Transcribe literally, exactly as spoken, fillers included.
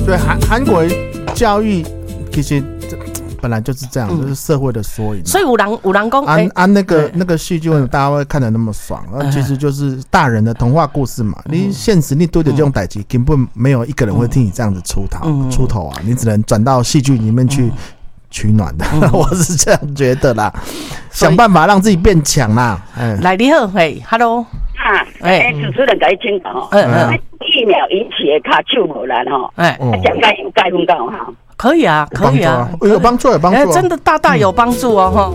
对，韩韩国教育其实本来就是这样，嗯、就是社会的缩影。 所以有人有人讲， 按按那个那个戏剧，为什么大家会看得那么爽？嗯、其实就是大人的童话故事嘛。嗯、你现实你对着这种代志，根本没有一个人会听你这样子出头、嗯、出头啊！你只能转到戏剧里面去。嗯取暖的，嗯、我是这样觉得啦，想办法让自己变强啦。嗯， 来你好，嘿 ，Hello， 啊，哎，主持人甲你请教，嗯嗯，疫苗引起的卡手无力吼，哎，讲解有解分够哈。 可以啊，可以啊， 有帮助，有帮助， 真的大大有帮助哦，哈。